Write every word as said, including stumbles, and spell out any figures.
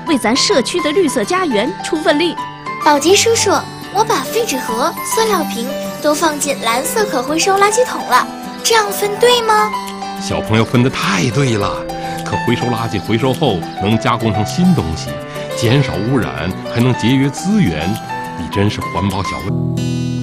为咱社区的绿色家园出份力。 宝吉叔叔，我把废纸盒、塑料瓶都放进蓝色可回收垃圾桶了，这样分对吗？ 小朋友分得太对了，可回收垃圾回收后能加工成新东西，减少污染，还能节约资源，你真是环保小卫。